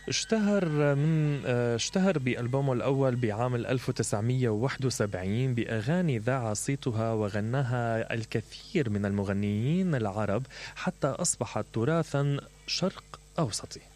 اشتهر بألبومه الأول بعام 1971 بأغاني ذاع صيتها وغناها الكثير من المغنيين العرب حتى أصبحت تراثا شرق أوسطي.